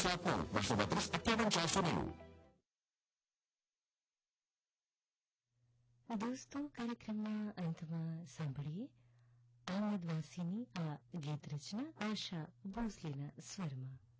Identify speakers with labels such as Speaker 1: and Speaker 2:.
Speaker 1: દોસ્તો, કાર્યક્રમના અંતમાં સાંભળીએ અહમદ વાસીની આ ગીત રચના આશા ભોસલેના સ્વરમાં.